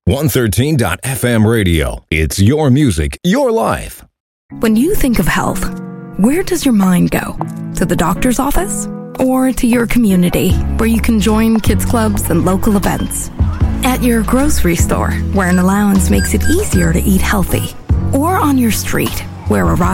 113.FM radio. It's your music, your life. When you think of health, where does your mind go? To the doctor's office? Or to your community, where you can join kids clubs and local events? At your grocery store, where an allowance makes it easier to eat healthy? Or on your street, where a